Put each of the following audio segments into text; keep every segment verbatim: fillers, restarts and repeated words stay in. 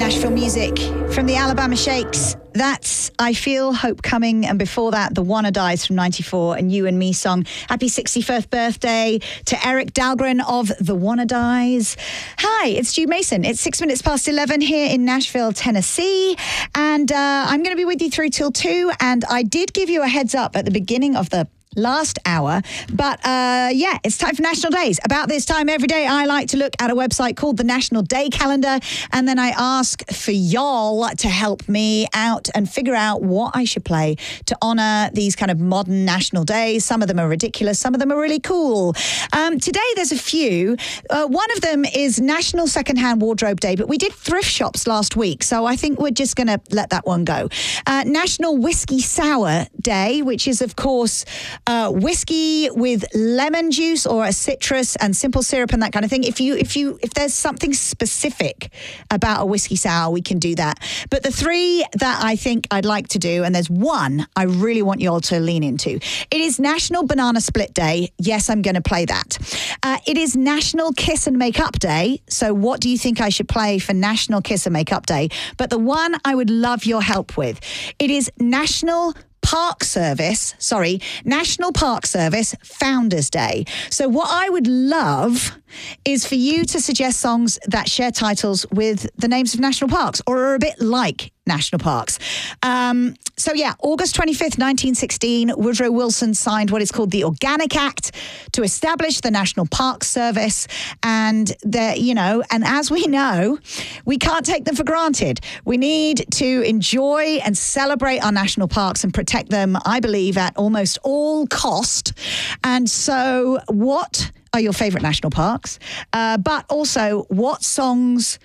Nashville music from the Alabama Shakes. That's I Feel Hope Coming, and before that, The Wannadies from ninety-four, and You and Me song. Happy sixty-first birthday to Eric Dahlgren of The Wannadies. Hi, it's Jude Mason. It's six minutes past eleven here in Nashville, Tennessee, and uh, I'm going to be with you through till two, and I did give you a heads up at the beginning of the last hour, but uh, yeah, it's time for National Days. About this time every day, I like to look at a website called the National Day Calendar, and then I ask for y'all to help me out and figure out what I should play to honor these kind of modern national days. Some of them are ridiculous, some of them are really cool. Um, today there's a few. Uh, one of them is National Secondhand Wardrobe Day, but we did thrift shops last week, so I think we're just going to let that one go. Uh, National Whiskey Sour Day, which is, of course, Uh, whiskey with lemon juice or a citrus and simple syrup and that kind of thing. If you, if you, if there's something specific about a whiskey sour, we can do that. But the three that I think I'd like to do, and there's one I really want you all to lean into. It is National Banana Split Day. Yes, I'm going to play that. Uh, it is National Kiss and Make Up Day. So what do you think I should play for National Kiss and Make Up Day? But the one I would love your help with, it is National Park Service, sorry, National Park Service Founders Day. So what I would love is for you to suggest songs that share titles with the names of national parks or are a bit like national parks. Um, so yeah, August twenty-fifth, nineteen sixteen, Woodrow Wilson signed what is called the Organic Act to establish the National Park Service. And the, you know, and as we know, we can't take them for granted. We need to enjoy and celebrate our national parks and protect them, I believe, at almost all cost. And so what are your favorite national parks? Uh, but also, what songs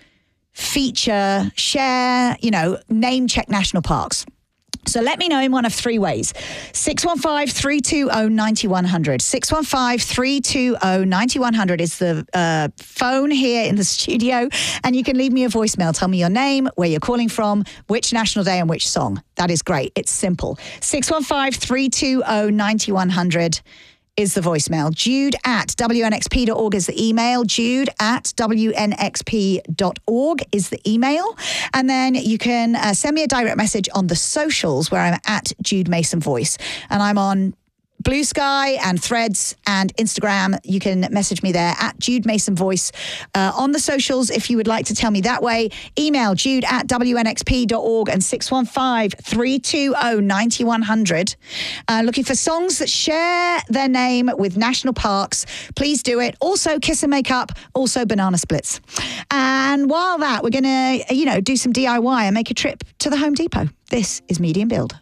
feature, share, you know, name check national parks? So let me know in one of three ways. six one five, three two zero, nine one zero zero. six one five, three two zero, nine one zero zero is the uh, phone here in the studio. And you can leave me a voicemail. Tell me your name, where you're calling from, which national day and which song. That is great. It's simple. six one five, three two zero, nine one zero zero is the voicemail. Jude at W N X P dot org is the email. Jude at W N X P dot org is the email. And then you can uh, send me a direct message on the socials where I'm at Jude Mason Voice. And I'm on Blue Sky and Threads and Instagram. You can message me there at Jude Mason Voice. Uh, on the socials, if you would like to tell me that way, email jude at W N X P dot org and six one five, three two zero, nine one zero zero. Uh, looking for songs that share their name with national parks. Please do it. Also, Kiss and Make Up, also Banana Splits. And while that, we're going to, you know, do some D I Y and make a trip to the Home Depot. This is Medium Build.